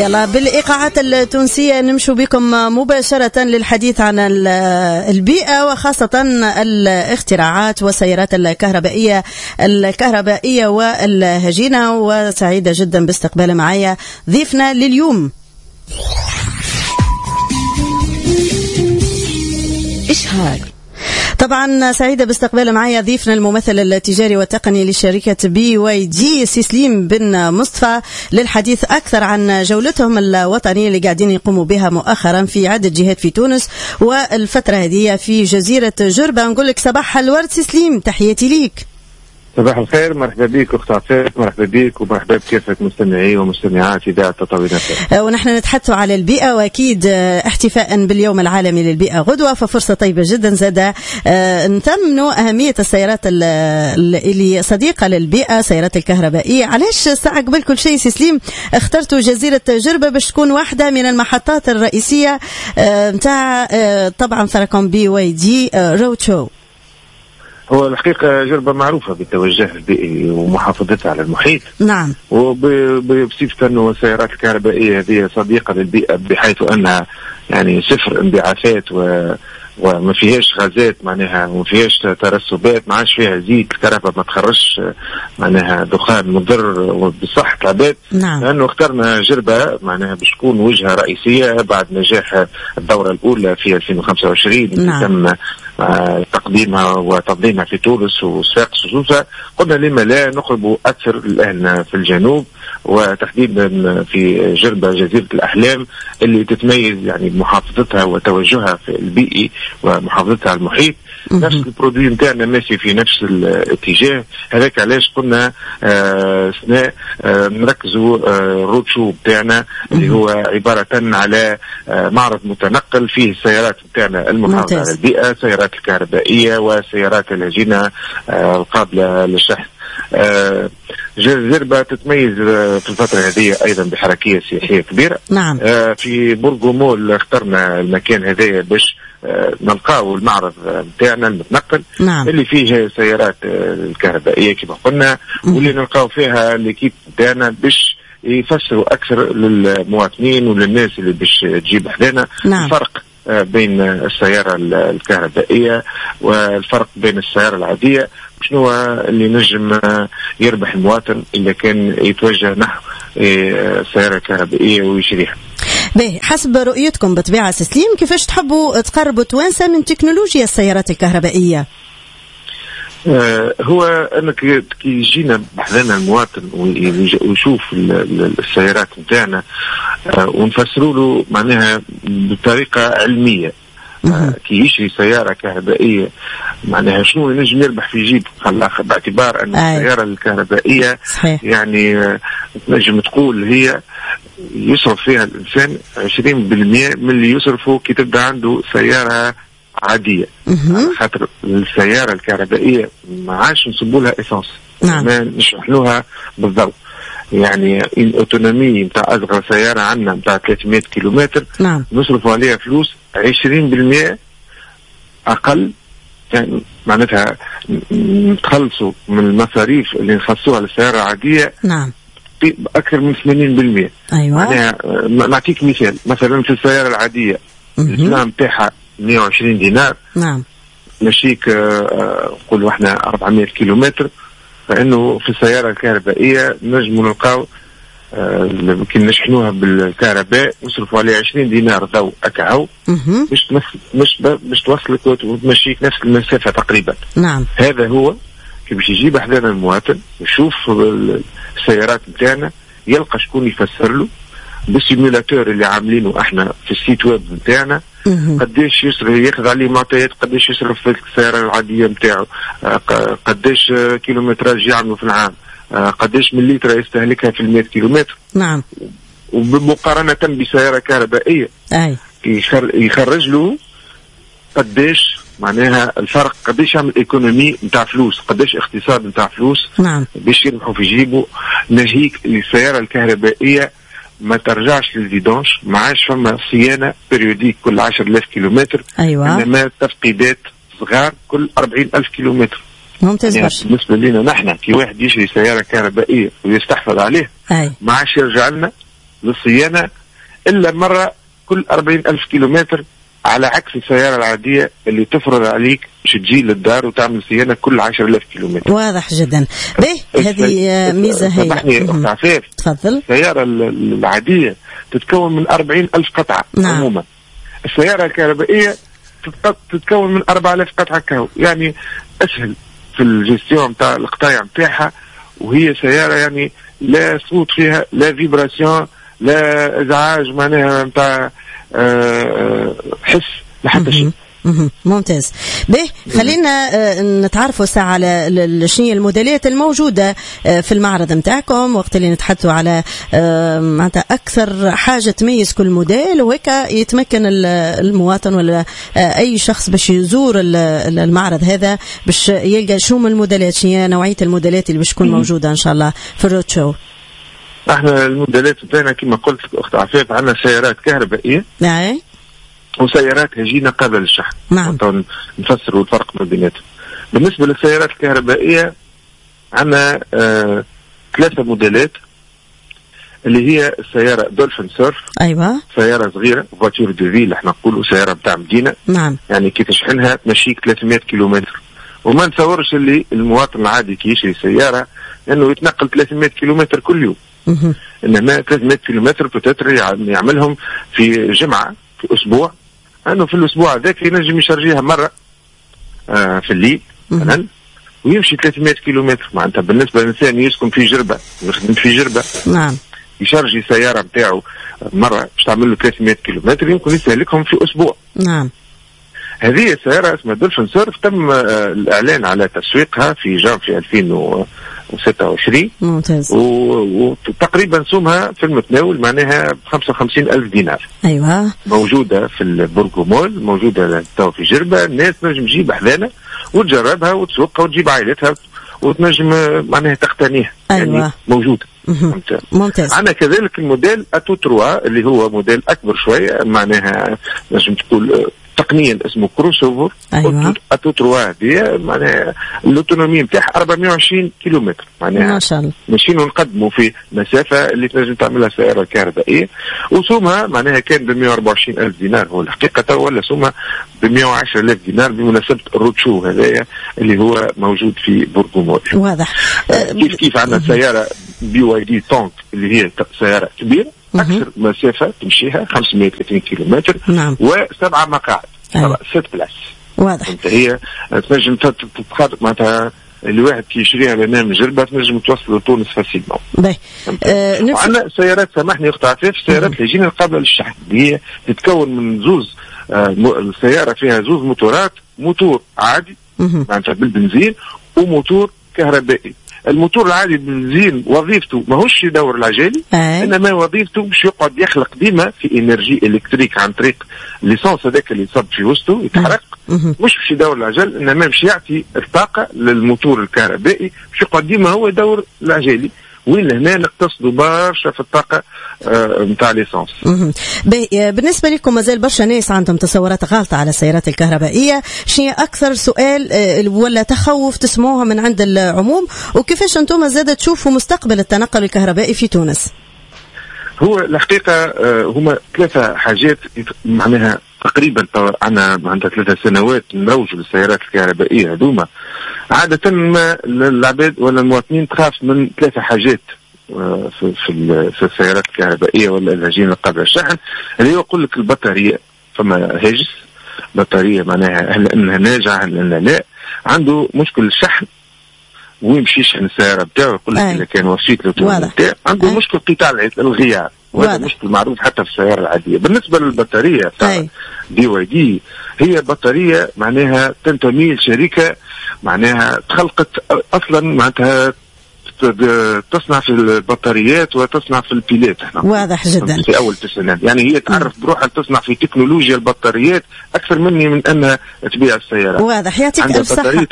يلا بالإيقاعات التونسية نمشوا بكم مباشرة للحديث عن البيئة وخاصة الاختراعات والسيارات الكهربائية والهجينة. وسعيدة جدا باستقبال معايا ضيفنا لليوم. إشهار. طبعا سعيدة باستقبال معايا ضيفنا الممثل التجاري والتقني لشركة BYD سليم بن مصطفى للحديث أكثر عن جولتهم الوطنية اللي قاعدين يقوموا بها مؤخرا في عدة جهات في تونس والفترة هذه في جزيرة جربة. نقول لك صباح الورد سليم، تحياتي ليك. صباح الخير، مرحبا بك أخت عفاف، مرحبا بك ومرحبا بكافة مستمعي ومستمعات إذاعة تطاوين. ونحن نتحدث على البيئة وأكيد احتفاء باليوم العالمي للبيئة غدوة، ففرصة طيبة جدا زادة نثمنوا أهمية السيارات اللي صديقة للبيئة، سيارات الكهربائية. علاش ساعة قبل كل شيء سليم اخترتوا جزيرة جربة باش تكون واحدة من المحطات الرئيسية متاع طبعا فريق BYD رود شو؟ هو الحقيقة جربة معروفة بالتوجه البيئي ومحافظتها على المحيط. نعم. وبصفة أنه السيارات الكهربائية هذه صديقة للبيئة بحيث أنها يعني صفر انبعاثات وما فيهاش غازات، معناها ما فيهاش ترسبات، ما عادش فيها زيت، الكهرباء ما تخرجش معناها دخان مضر بالصحة العباد. نعم. لأنه اخترنا جربة معناها باش تكون وجهة رئيسية بعد نجاح الدورة الأولى في 2025. نعم. تم تقديمها وتنظيمها في تونس وساق خصوصا. قلنا لما لا نقرب أكثر الآن في الجنوب وتحديدا في جربة جزيرة الأحلام اللي تتميز يعني بمحافظتها وتوجهها في البيئي ومحافظتها على المحيط. نفس البرودوي نتاعنا ماشي في نفس الاتجاه هذاك، علاش قلنا سناء نركزوا رود شو بتاعنا اللي هو عبارة على معرض متنقل فيه السيارات بتاعنا المحافظة على البيئة، سيارات الكهربائية وسيارات الهجينة القابلة للشحن. جربة تتميز في الفترة هذه أيضا بحركية سياحية كبيرة. نعم. في بورغومول اخترنا المكان هذا باش نلقاو المعرض بتاعنا المتنقل. نعم. اللي فيه سيارات الكهربائية كما قلنا، واللي نلقاو فيها ليكيب بتاعنا باش يفسروا أكثر للمواطنين وللناس اللي باش تجيب حدانا. نعم. الفرق بين السيارة الكهربائية والفرق بين السيارة العادية، شنو اللي نجم يربح المواطن إذا كان يتوجه نحو السيارة الكهربائية ويشريها. باهي، حسب رؤيتكم بطبيعة سليم كيفاش تحبوا تقربوا توانسة من تكنولوجيا السيارات الكهربائية؟ هو انك كي يجينا بحذنا المواطن ويشوف السيارات نتاعنا ونفسروا له معناها بطريقه علميه. كي يشري سياره كهربائيه معناها شنو ينجم يربح في جيب، باعتبار ان السياره الكهربائيه صحيح. يعني نجم تقول هي يصرف فيها الانسان 20% من اللي يصرفه كي تبدا عنده سياره عادية. خاطر السيارة الكهربائية ما عادش نصبوا لها إسانس. نعم. ما نشرحلوها بالضبط. يعني الأوتونومي متاع أصغر سيارة عندنا متاع 300 كيلومتر. نعم. نصرفوا عليها فلوس 20% أقل، يعني معناتها نتخلصوا من المصاريف اللي نخصوها للسيارة العادية. نعم. أكثر من 80%. أيوة. معناها نعطيك مثال، مثلا في السيارة العادية الإسلام متاعها 120 دينار. نعم. مشيك قولوا احنا 400 كيلومتر، فانه في السياره الكهربائيه نجموا نلقاو يمكن نشحنوها بالكهرباء نصرفوا عليها 20 دينار ضوء اكاو مش توصلك وتمشيك نفس المسافه تقريبا. نعم. هذا هو كي باش يجيب احدانا المواطن يشوف السيارات نتاعنا، يلقى شكون يفسر له بالسيمولاتور اللي عاملينه احنا في السيت ويب نتاعنا قديش يصرف، ياخذ عليه معطيات قديش يصرف في السيارة العادية نتاعو، قديش كيلومتراج يعملوا في العام، قديش من لتر يستهلكها في 100 كيلومتر. نعم. وبمقارنة بسيارة كهربائية يخرج له قديش معناها الفرق، قديش يعمل ايكونومي نتاع فلوس، قديش اقتصاد نتاع فلوس. نعم. باش يربحوا في جيبه. ناهيك السيارة الكهربائية ما ترجعش للفيدونش، ما عادش فما صيانة بريوديك كل 10,000 كيلومتر. أيوة. إنما تفقيدات صغار كل 40,000 كيلومتر. ممتاز يعني برشا. بالنسبة لنا نحن كي واحد يشري سيارة كهربائية ويستحفظ عليه ما عادش يرجع لنا للصيانة إلا مرة كل 40,000 كيلومتر، على عكس السيارة العادية اللي تفرض عليك باش تجي للدار وتعمل صيانة كل 10,000 كيلومتر. واضح جدا. هذه ميزة هي. سامحني أخت عفاف، تفضل. السيارة العادية تتكون من 40,000 قطعة. نعم. عموما السيارة الكهربائية تتكون من 4,000 قطعة كهو، يعني أسهل في الجيستيون نتاع القطايع نتاعها، وهي سيارة يعني لا صوت فيها، لا فيبراسيون، لا ازعاج معناها نتاع حس لحتى شيء. ممتاز. خلينا نتعرفوا ساعة على شنو الموديلات الموجودة في المعرض نتاعكم، وقت اللي نتحدثوا على معناتها أكثر حاجة تميز كل موديل، وهيك يتمكن المواطن ولا أي شخص باش يزور المعرض هذا باش يلقى شو من الموديلات، شنو نوعية الموديلات اللي باش تكون موجودة إن شاء الله في الرود شو. احنا الموديلات بتاعنا كما قلت أخت عفاف عندنا سيارات كهربائية. نعم. وسيارات هجينة قابلة للشحن. نعم. نفسروا الفرق ما بيناتهم. بالنسبة للسيارات الكهربائية عندنا 3 موديلات، اللي هي السيارة دولفين سيرف. أيوة. سيارة صغيرة، فواتور دو فيل احنا نقولوا، سيارة بتاع مدينة. نعم. يعني كي تشحنها تمشيك 300 كيلومتر، وما نتصورش اللي المواطن العادي كي يشري سيارة انه يتنقل 300 كيلومتر كل يوم. انما 300 كيلومتر بتتر يعملهم في جمعة، في أسبوع، أنه في الأسبوع ذاك ينجم يشارجيها مرة في الليل مثلا، ويمشي 300 كيلومتر. معناتها بالنسبة للإنسان يسكن في جربة، يخدم في جربة، نعم، يشارجي سيارة بتاعه مرة باش تعمل له 300 كيلومتر، يمكن يستهلكهم في أسبوع. نعم. هذه السيارة اسمها دولفين سيرف، تم الإعلان على تسويقها في جانفي 2026. ممتاز. وتقريبا سومها في المتناول، معناها 55,000 دينار. أيوة. موجودة في البرغومول، موجودة تو في جربة، الناس تنجم تجيب أحذانا وتجربها وتسوقها وتجيب عائلتها وتنجم معناها تقتنيها. أيوة. يعني موجودة. ممتاز. عندنا كذلك الموديل أتو 3 اللي هو موديل أكبر شوية، معناها نجم تقول تقنيا اسمه كروس اوفر. أيوة. أتو 3 هذه معناها الاوتونومي نتاعها 420 كيلومتر، معناها ما شاء الله ماشيين نقدموا في مسافة اللي تنجم تعملها سيارة كهربائية. وسومها معناها كان ب 124,000 دينار، هو الحقيقة ولا سومها ب 110,000 دينار بمناسبة الروتشو هذايا اللي هو موجود في برغومول. واضح. كيف عندنا سيارة BYD تونك اللي هي سيارة كبيرة أكثر مسافة تمشيها 530 كيلومتر. نعم. و7 مقاعد، 6 بلاس. واضح. انت هي تنجم تتخاطب معناتها اللي واحد كي يشريها لنا من جربة تنجم توصل لتونس فاسيلمون. وعندنا سيارات، سامحني اخت عفاف، سيارات الهجينة القابلة للشحن اللي هي تتكون من زوز السيارة فيها زوز موتورات، موتور عادي معناتها بالبنزين وموتور كهربائي. الموتور العادي بالبنزين وظيفته ماهوش يدور العجالي، انما وظيفته باش يقعد يخلق ديما في انرجي الكتريك عن طريق ليسانس هذاك اللي يصب في وسطه يتحرق، مش باش يدور العجل، انما باش يعطي الطاقه للموتور الكهربائي باش يقعد ديما هو يدور العجالي. وين لهنا نقتصدوا برشا في الطاقه نتاع ليسانس. بالنسبه لكم مازال برشا ناس عندهم تصورات غلطه على السيارات الكهربائيه، شنو اكثر سؤال ولا تخوف تسمعوها من عند العموم، وكيفاش انتم زاد تشوفوا مستقبل التنقل الكهربائي في تونس؟ هو الحقيقه هما 3 حاجات معناها تقريبا عندنا 3 سنوات نروجوا للسيارات الكهربائيه هذوما. عادة ما العباد ولا المواطنين تخاف من 3 حاجات في السيارات الكهربائية ولا الهجين قبل الشحن، اللي يقول لك البطارية، فما هاجس بطارية معناها هل انها ناجعة هل انها لا، عنده مشكل الشحن ويمشي يشحن السيارة بتاعه، يقول لك إذا كان وصيت له بتاعه، عنده مشكل قطاع الغيار، وهذا مشكل معروف حتى في السيارة العادية. بالنسبة للبطارية بتاع BYD، هي بطارية معناها تنتمي لشركة معناها تخلقت أصلا معناتها تصنع في البطاريات وتصنع في البيلات. واضح جدا. في أول التسعينات يعني هي تعرف بروحها تصنع في تكنولوجيا البطاريات أكثر مني من أنها تبيع السيارات. واضح. يعطيك ألف صحة.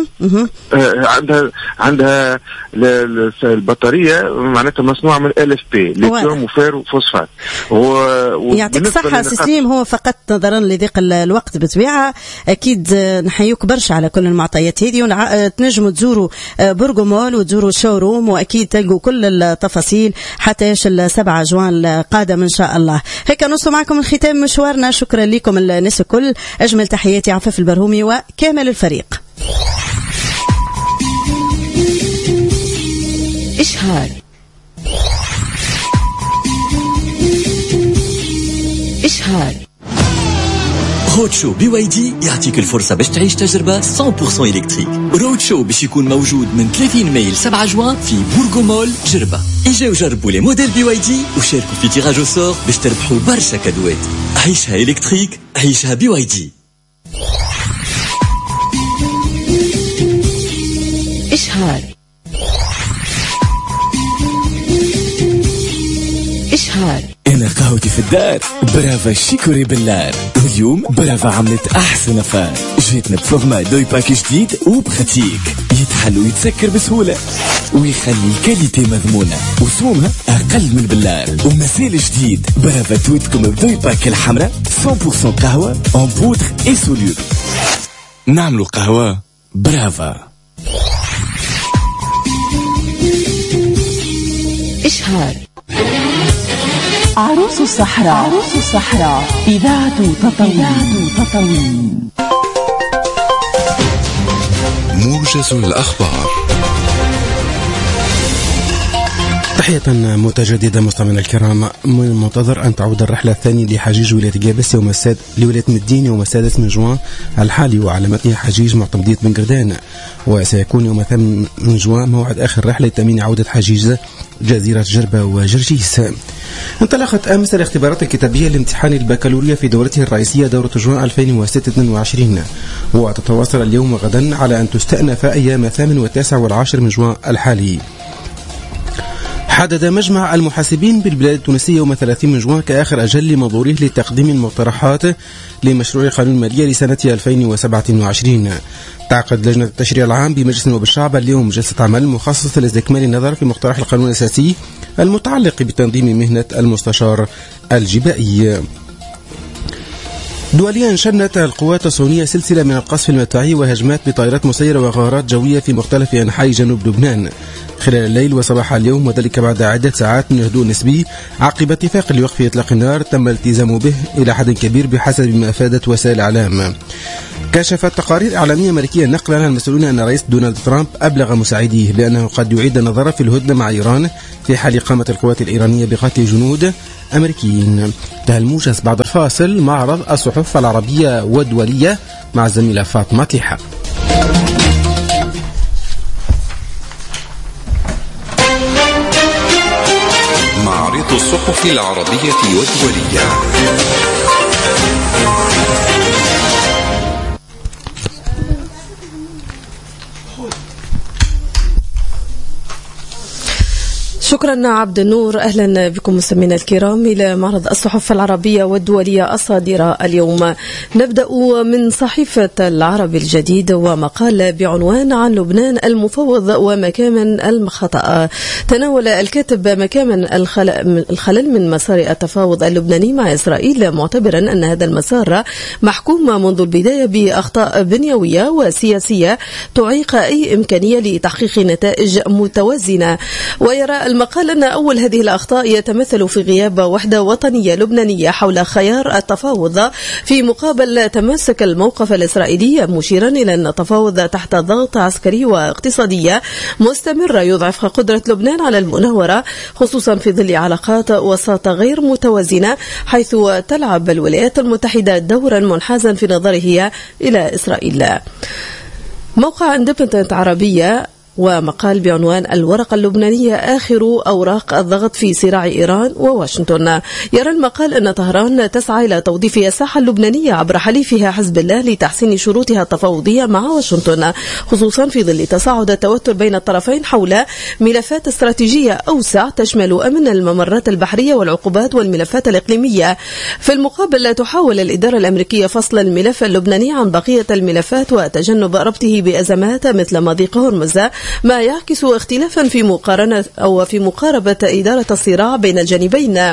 عندها البطارية معناتها مصنوعة من LFP، ليثيوم وفير وفوسفات. يعطيك صحة سليم. هو فقط نظرا لضيق الوقت بطبيعة أكيد نحيوك برشا على كل المعطيات هذه، تنجموا تزوروا برغومول وتزوروا شوروم، وأكيد تلقوا كل التفاصيل حتى 7 جوان القادم إن شاء الله. هيك نوصل معكم الختام مشوارنا. شكرا لكم الناس الكل. أجمل تحياتي عفاف البرهومي وكامل الفريق. إشهار رود شو بي واي دي يعطيك الفرصة باش تعيش تجربة 100% إلكتريك. رود شو باش يكون موجود من 30 ماي ل 7 جوان في بورغو مول جربة. اجاو جربوا لي موديل بي واي دي وشاركوا في تيراج وسور باش تربحوا برشا كادوات. عيشها إلكتريك، عيشها بي واي دي. إشهار أنا قهوتي في الدار برافا شيكوري باللار، واليوم برافا عملت أحسن أفار. جيتنا بفورما دوي باكي جديد وبخاتيك يتحل ويتسكر بسهولة ويخلي الكاليتي مضمونة وسومها أقل من باللار. ومسيل جديد برافا تويتكم بدوي باكي الحمراء 100% قهوة en poudre et soluble. نعملوا قهوة برافا. إشهار عروس الصحراء إذاعة تطوين. موجز الأخبار. تحية متجددة مستمعينا الكرام. من المنتظر أن تعود الرحلة الثانية لحجيج ولاية جابس لولاية مدين يوم 6 من جوان الحالي، وعلى متنها حجيج معتمدية بن قردان. وسيكون يوم 8 من جوان موعد آخر رحلة لتأمين عودة حجيج جزيرة جربة وجرجيس. انطلقت أمس الاختبارات الكتابية لامتحان البكالوريا في دورته الرئيسية دورة جوان 2026، وتتواصل اليوم وغدا على أن تستأنف أيام 8 و9 و10 من جوان الحالي. حدد مجمع المحاسبين بالبلاد التونسية يوم 30 من جوان كآخر أجل لمنظوره لتقديم المقترحات لمشروع قانون المالية لسنة 2027. تعقد لجنة التشريع العام بمجلس نواب الشعب اليوم جلسة عمل مخصصة لاستكمال النظر في مقترح القانون الأساسي المتعلق بتنظيم مهنة المستشار الجبائي. دوليا شنت القوات الصهيونية سلسلة من القصف المدفعي وهجمات بطائرات مسيرة وغارات جوية في مختلف أنحاء جنوب لبنان خلال الليل وصباح اليوم، وذلك بعد عدة ساعات من الهدوء النسبي عقب اتفاق الوقف في إطلاق النار تم الالتزام به إلى حد كبير بحسب ما أفادت وسائل الإعلام. كشفت تقارير إعلامية أمريكية نقلا عن المسؤولين أن الرئيس دونالد ترامب أبلغ مساعديه بأنه قد يعيد النظر في الهدنة مع إيران في حال قامة القوات الإيرانية بقتل جنود أمريكيين. انتهى الموجز. بعد الفاصل معرض الصحف العربية والدولية مع الزميلة فاطمة تيحة. معرض الصحف العربية والدولية. شكرا عبد النور. أهلا بكم مستمعينا الكرام إلى معرض الصحف العربية والدولية الصادرة اليوم. نبدأ من صحيفة العرب الجديد ومقال بعنوان عن لبنان المفوض ومكامن المخطأ. تناول الكاتب مكامن الخلل من مسار التفاوض اللبناني مع إسرائيل، معتبرا أن هذا المسار محكوم منذ البداية بأخطاء بنيوية وسياسية تعيق أي إمكانية لتحقيق نتائج متوازنة. ويرى المقال أن أول هذه الأخطاء يتمثل في غياب وحدة وطنية لبنانية حول خيار التفاوض في مقابل تمسك الموقف الإسرائيلي، مشيرا إلى أن التفاوض تحت ضغط عسكري واقتصادية مستمرة يضعف قدرة لبنان على المناورة، خصوصا في ظل علاقات وساطة غير متوازنة، حيث تلعب الولايات المتحدة دورا منحازا في نظره إلى إسرائيل. موقع اندبندنت عربية ومقال بعنوان الورقة اللبنانية آخر أوراق الضغط في صراع إيران وواشنطن. يرى المقال أن طهران تسعى إلى توظيف الساحة اللبنانية عبر حليفها حزب الله لتحسين شروطها التفاوضية مع واشنطن، خصوصا في ظل تصاعد التوتر بين الطرفين حول ملفات استراتيجية أوسع تشمل أمن الممرات البحرية والعقوبات والملفات الإقليمية. في المقابل تحاول الإدارة الأمريكية فصل الملف اللبناني عن بقية الملفات وتجنب ربطه بأزمات مثل مضيق هرمز، ما يعكس اختلافا في مقاربة إدارة الصراع بين الجانبين.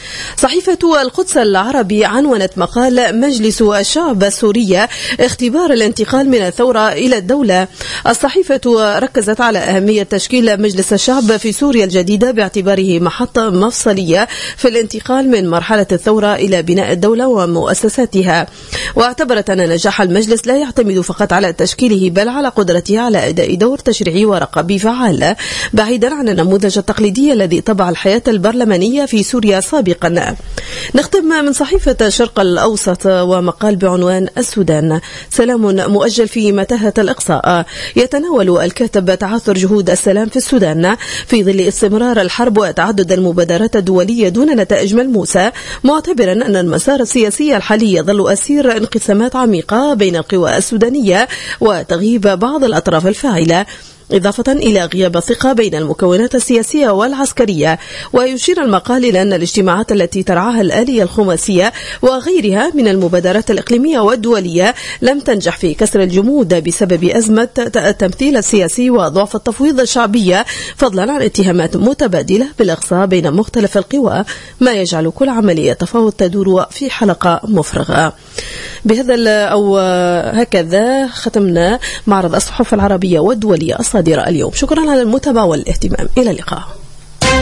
صحيفة القدس العربي عنونت مقال مجلس الشعب السوري اختبار الانتقال من الثورة إلى الدولة. الصحيفة ركزت على أهمية تشكيل مجلس الشعب في سوريا الجديدة باعتباره محطة مفصلية في الانتقال من مرحلة الثورة إلى بناء الدولة ومؤسساتها، واعتبرت أن نجاح المجلس لا يعتمد فقط على تشكيله بل على قدرته على أداء دور تشريعي ورقابي فعال بعيدا عن النموذج التقليدي الذي طبع الحياة البرلمانية في سوريا سابقا. نختم من صحيفة الشرق الأوسط ومقال بعنوان السودان سلام مؤجل في متاهة الإقصاء. يتناول الكاتب تعثر جهود السلام في السودان في ظل استمرار الحرب وتعدد المبادرات الدولية دون نتائج ملموسة، معتبرا أن المسار السياسي الحالي يظل أسير انقسامات عميقة بين القوى السودانية وتغييب بعض الأطراف الفاعلة، إضافة إلى غياب الثقة بين المكونات السياسية والعسكرية. ويشير المقال إلى أن الاجتماعات التي ترعاها الآلية الخماسية وغيرها من المبادرات الإقليمية والدولية لم تنجح في كسر الجمود بسبب أزمة التمثيل السياسي وضعف التفويض الشعبية، فضلا عن اتهامات متبادلة بالإقصاء بين مختلف القوى، ما يجعل كل عملية تفاوض تدور في حلقة مفرغة. بهذا أو هكذا ختمنا معرض الصحف العربية والدولية الصادرة اليوم. شكرا على المتابعة والاهتمام. إلى اللقاء.